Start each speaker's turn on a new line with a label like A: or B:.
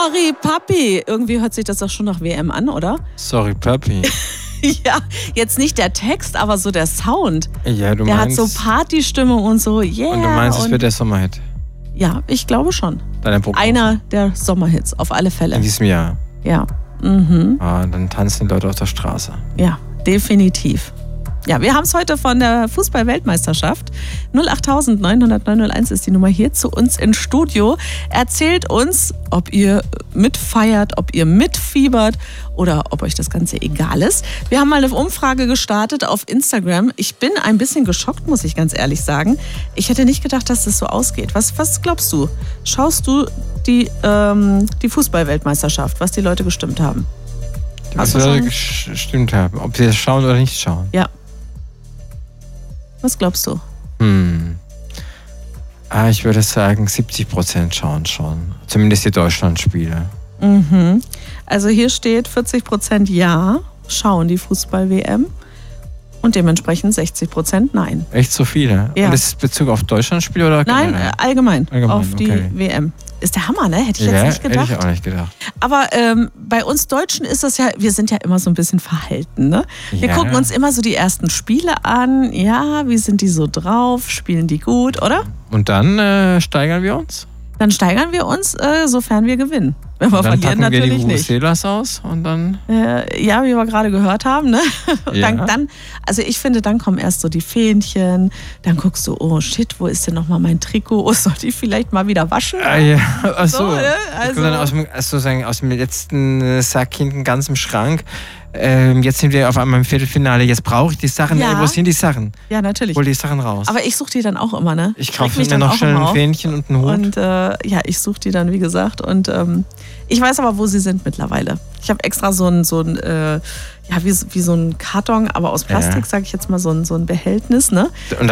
A: Sorry, Papi. Irgendwie hört sich das doch schon nach WM an, oder?
B: Sorry, Papi.
A: Ja, jetzt nicht der Text, aber so der Sound.
B: Ja, du
A: der
B: meinst...
A: hat so Partystimmung und so, yeah.
B: Und du meinst, es wird der Sommerhit?
A: Ja, ich glaube schon.
B: Prognose?
A: Einer der Sommerhits, auf alle Fälle.
B: In diesem Jahr?
A: Ja. Mhm.
B: Dann tanzen die Leute auf der Straße.
A: Ja, definitiv. Ja, wir haben es heute von der Fußball-Weltmeisterschaft. 08000 900 901 ist die Nummer hier zu uns ins Studio. Erzählt uns, ob ihr mitfeiert, ob ihr mitfiebert oder ob euch das Ganze egal ist. Wir haben mal eine Umfrage gestartet auf Instagram. Ich bin ein bisschen geschockt, muss ich ganz ehrlich sagen. Ich hätte nicht gedacht, dass das so ausgeht. Was glaubst du? Schaust du die Fußball-Weltmeisterschaft, was die Leute gestimmt haben?
B: Was die Leute gestimmt haben, ob sie das schauen oder nicht schauen?
A: Ja. Was glaubst du?
B: Ich würde sagen, 70% schauen schon. Zumindest die Deutschlandspiele.
A: Mhm. Also hier steht 40% ja, schauen die Fußball-WM. Und dementsprechend 60% nein.
B: Echt so viele?
A: Ja.
B: Und das ist Bezug auf Deutschlandspiele oder generell?
A: Nein, allgemein auf die WM. Ist der Hammer, ne? Hätte ich jetzt nicht gedacht.
B: Hätte ich auch nicht gedacht.
A: Aber bei uns Deutschen ist das ja, wir sind ja immer so ein bisschen verhalten, ne? Wir gucken uns immer so die ersten Spiele an. Ja, wie sind die so drauf? Spielen die gut, oder?
B: Und dann steigern wir uns?
A: Dann steigern wir uns, sofern wir gewinnen. Wenn wir verlieren, natürlich nicht.
B: Dann packen wir die Vuvuzelas aus und dann...
A: Ja, wie wir gerade gehört haben. Ne?
B: Ja.
A: Dann, also ich finde, dann kommen erst so die Fähnchen. Dann guckst du, oh shit, wo ist denn nochmal mein Trikot? Oh, soll ich vielleicht mal wieder waschen?
B: Ja, achso.
A: So, ne? Also,
B: dann aus dem letzten Sack hinten ganz im Schrank. Jetzt sind wir auf einmal im Viertelfinale. Jetzt brauche ich die Sachen.
A: Ja.
B: Wo sind die Sachen?
A: Ja, natürlich.
B: Hol die Sachen raus.
A: Aber ich suche die dann auch immer, ne?
B: Ich kaufe mir noch schnell ein Fähnchen und einen Hut.
A: Und ja, ich suche die dann, wie gesagt. Und ich weiß aber, wo sie sind mittlerweile. Ich habe extra so ein wie so ein Karton, aber aus Plastik, sage ich jetzt mal, so ein Behältnis, ne?
B: Und